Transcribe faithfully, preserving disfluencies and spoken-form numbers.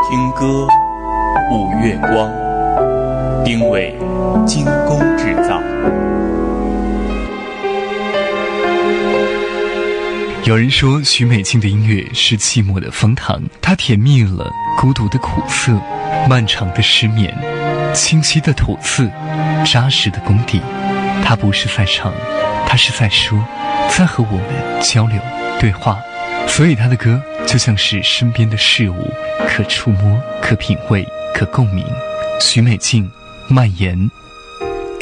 听歌，舞月光，定位精工制造。 有人说许美静的音乐是寂寞的方糖，它甜蜜了孤独的苦涩，漫长的失眠，清晰的吐字，扎实的功底。它不是在唱，它是在说，在和我们交流对话。所以他的歌就像是身边的事物，可触摸，可品味，可共鸣。许美静，蔓延